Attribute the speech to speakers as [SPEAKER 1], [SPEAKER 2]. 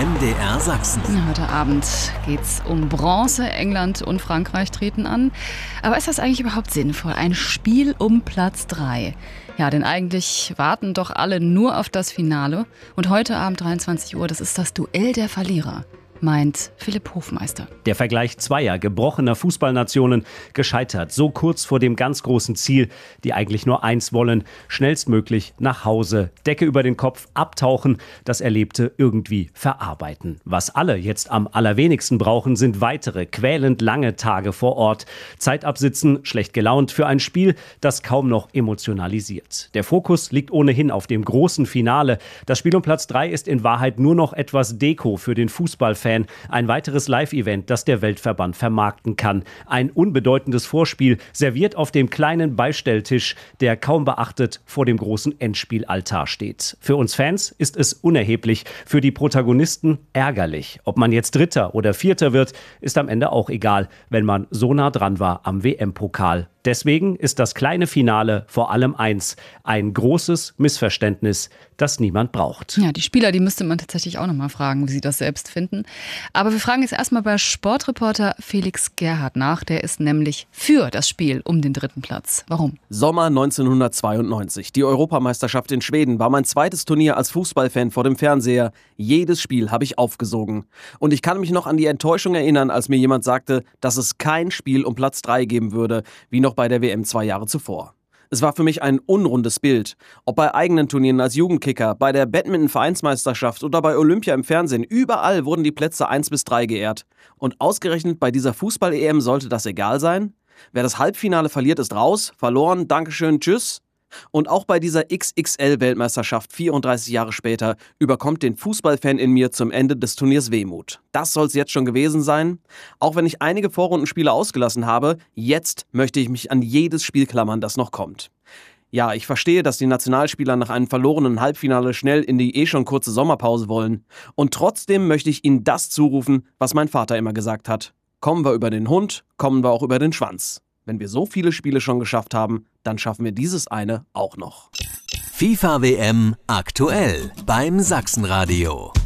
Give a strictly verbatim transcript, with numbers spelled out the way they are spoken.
[SPEAKER 1] M D R Sachsen.
[SPEAKER 2] Heute Abend geht's um Bronze. England und Frankreich treten an. Aber ist das eigentlich überhaupt sinnvoll? Ein Spiel um Platz drei. Ja, denn eigentlich warten doch alle nur auf das Finale. Und heute Abend dreiundzwanzig Uhr, das ist das Duell der Verlierer, meint Philipp Hofmeister.
[SPEAKER 3] Der Vergleich zweier gebrochener Fußballnationen gescheitert, so kurz vor dem ganz großen Ziel, die eigentlich nur eins wollen: schnellstmöglich nach Hause, Decke über den Kopf, abtauchen, das Erlebte irgendwie verarbeiten. Was alle jetzt am allerwenigsten brauchen, sind weitere quälend lange Tage vor Ort. Zeit absitzen, schlecht gelaunt für ein Spiel, das kaum noch emotionalisiert. Der Fokus liegt ohnehin auf dem großen Finale. Das Spiel um Platz drei ist in Wahrheit nur noch etwas Deko für den Fußballfan. Ein weiteres Live-Event, das der Weltverband vermarkten kann. Ein unbedeutendes Vorspiel, serviert auf dem kleinen Beistelltisch, der kaum beachtet vor dem großen Endspielaltar steht. Für uns Fans ist es unerheblich, für die Protagonisten ärgerlich. Ob man jetzt Dritter oder Vierter wird, ist am Ende auch egal, wenn man so nah dran war am W M-Pokal. Deswegen ist das kleine Finale vor allem eins: ein großes Missverständnis, das niemand braucht.
[SPEAKER 2] Ja, die Spieler, die müsste man tatsächlich auch noch mal fragen, wie sie das selbst finden. Aber wir fragen jetzt erstmal bei Sportreporter Felix Gerhardt nach. Der ist nämlich für das Spiel um den dritten Platz. Warum?
[SPEAKER 4] Sommer neunzehnhundertzweiundneunzig. Die Europameisterschaft in Schweden war mein zweites Turnier als Fußballfan vor dem Fernseher. Jedes Spiel habe ich aufgesogen. Und ich kann mich noch an die Enttäuschung erinnern, als mir jemand sagte, dass es kein Spiel um Platz drei geben würde, wie noch bei der W M zwei Jahre zuvor. Es war für mich ein unrundes Bild. Ob bei eigenen Turnieren als Jugendkicker, bei der Badminton-Vereinsmeisterschaft oder bei Olympia im Fernsehen, überall wurden die Plätze eins bis drei geehrt. Und ausgerechnet bei dieser Fußball-E M sollte das egal sein? Wer das Halbfinale verliert, ist raus, verloren, Dankeschön, tschüss. Und auch bei dieser X X L-Weltmeisterschaft vierunddreißig Jahre später überkommt den Fußballfan in mir zum Ende des Turniers Wehmut. Das soll es jetzt schon gewesen sein. Auch wenn ich einige Vorrundenspiele ausgelassen habe, jetzt möchte ich mich an jedes Spiel klammern, das noch kommt. Ja, ich verstehe, dass die Nationalspieler nach einem verlorenen Halbfinale schnell in die eh schon kurze Sommerpause wollen. Und trotzdem möchte ich ihnen das zurufen, was mein Vater immer gesagt hat: Kommen wir über den Hund, kommen wir auch über den Schwanz. Wenn wir so viele Spiele schon geschafft haben, dann schaffen wir dieses eine auch noch.
[SPEAKER 1] FIFA W M aktuell beim Sachsenradio.